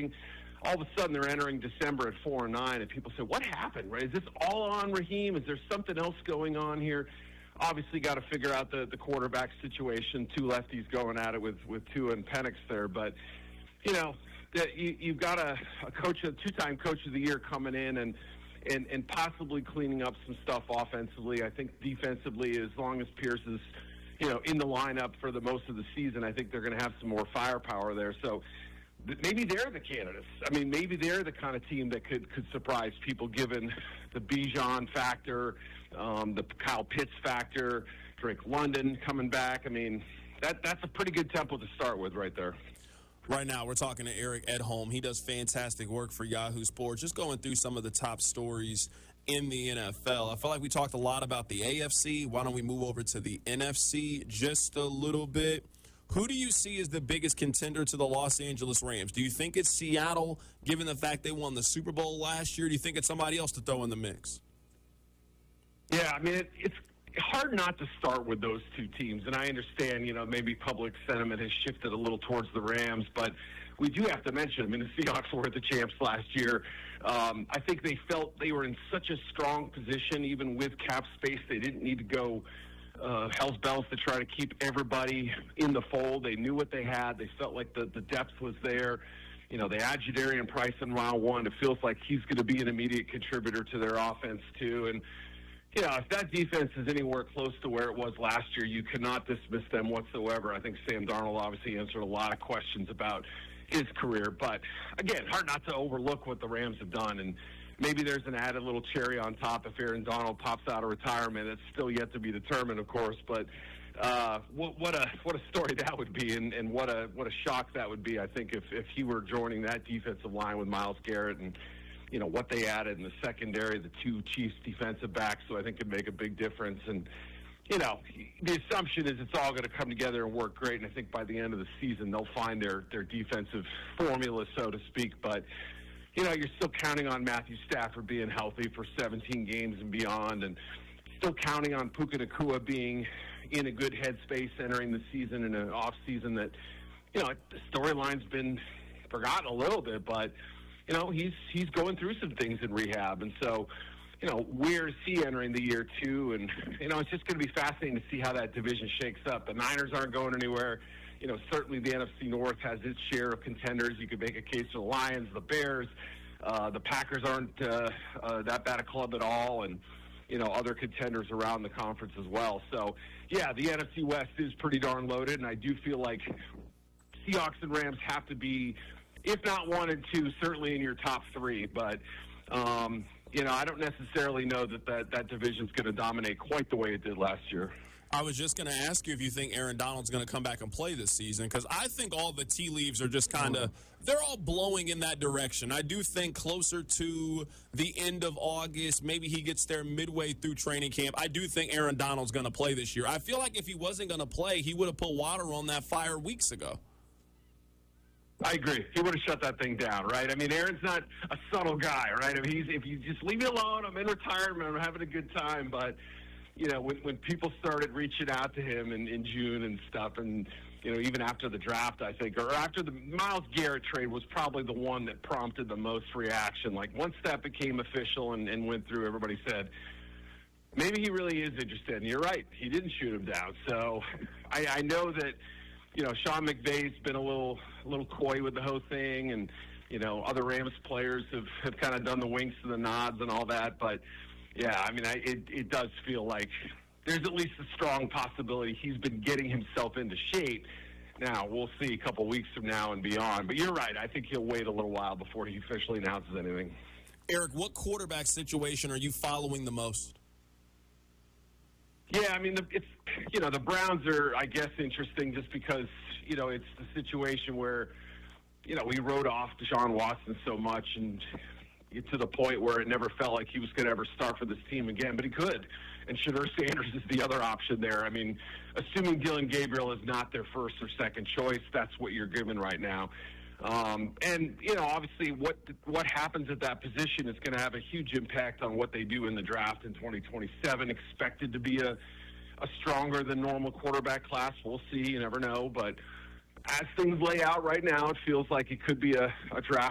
starting. All of a sudden, they're entering December at 4-9, and people say, "What happened? Right? Is this all on Raheem? Is there something else going on here?" Obviously, got to figure out the quarterback situation. Two lefties going at it with Tua and Penix there, but you've got a coach, a two-time coach of the year coming in and possibly cleaning up some stuff offensively. I think defensively, as long as Pierce is in the lineup for the most of the season, I think they're going to have some more firepower there. So maybe they're the candidates. I mean, maybe they're the kind of team that could surprise people, given the Bijan factor, the Kyle Pitts factor, Drake London coming back. I mean, that's a pretty good tempo to start with right there. Right now, we're talking to Eric Edholm. He does fantastic work for Yahoo Sports, just going through some of the top stories in the NFL. I feel like we talked a lot about the AFC. Why don't we move over to the NFC just a little bit? Who do you see as the biggest contender to the Los Angeles Rams? Do you think it's Seattle, given the fact they won the Super Bowl last year? Do you think it's somebody else to throw in the mix? Yeah, I mean, it's hard not to start with those two teams. And I understand, maybe public sentiment has shifted a little towards the Rams, but we do have to mention, I mean, the Seahawks were the champs last year. I think they felt they were in such a strong position, even with cap space. They didn't need to go hell's bells to try to keep everybody in the fold. They knew what they had. They felt like the depth was there. They had Jadarian Price in round one. It feels like he's going to be an immediate contributor to their offense, too. And, if that defense is anywhere close to where it was last year, you cannot dismiss them whatsoever. I think Sam Darnold obviously answered a lot of questions about his career. But, again, hard not to overlook what the Rams have done. And maybe there's an added little cherry on top if Aaron Donald pops out of retirement. It's still yet to be determined, of course. But what a story that would be, and what a shock that would be, I think, if he were joining that defensive line with Myles Garrett and what they added in the secondary, the two Chiefs defensive backs, so I think could make a big difference. And, the assumption is it's all going to come together and work great, and I think by the end of the season they'll find their defensive formula, so to speak. But, you're still counting on Matthew Stafford being healthy for 17 games and beyond, and still counting on Puka Nacua being in a good headspace entering the season in an off-season that, the storyline's been forgotten a little bit, but he's going through some things in rehab. And so, where is he entering the year two? And, it's just going to be fascinating to see how that division shakes up. The Niners aren't going anywhere. Certainly the NFC North has its share of contenders. You could make a case for the Lions, the Bears. The Packers aren't that bad a club at all. And, other contenders around the conference as well. So, yeah, the NFC West is pretty darn loaded. And I do feel like Seahawks and Rams have to be, if not one and two, certainly in your top three. But, I don't necessarily know that division's going to dominate quite the way it did last year. I was just going to ask you if you think Aaron Donald's going to come back and play this season, because I think all the tea leaves are just kind of – they're all blowing in that direction. I do think closer to the end of August, maybe he gets there midway through training camp. I do think Aaron Donald's going to play this year. I feel like if he wasn't going to play, he would have put water on that fire weeks ago. I agree. He would have shut that thing down, right? I mean, Aaron's not a subtle guy, right? I mean, if you just leave me alone, I'm in retirement, I'm having a good time. But, when people started reaching out to him in June and stuff, and, even after the draft, I think, or after the Myles Garrett trade was probably the one that prompted the most reaction. Like, once that became official and went through, everybody said, maybe he really is interested. And you're right. He didn't shoot him down. So I know that, Sean McVay's been a little coy with the whole thing, and, other Rams players have kind of done the winks and the nods and all that. But, yeah, I mean, it does feel like there's at least a strong possibility he's been getting himself into shape. Now, we'll see a couple weeks from now and beyond. But you're right. I think he'll wait a little while before he officially announces anything. Eric, what quarterback situation are you following the most? Yeah, I mean, the Browns are, I guess, interesting just because, it's the situation where, we wrote off Deshaun Watson so much and to the point where it never felt like he was going to ever start for this team again, but he could. And Shedeur Sanders is the other option there. I mean, assuming Dylan Gabriel is not their first or second choice, that's what you're given right now. And, obviously what happens at that position is going to have a huge impact on what they do in the draft in 2027. Expected to be a stronger than normal quarterback class. We'll see. You never know. But as things lay out right now, it feels like it could be a draft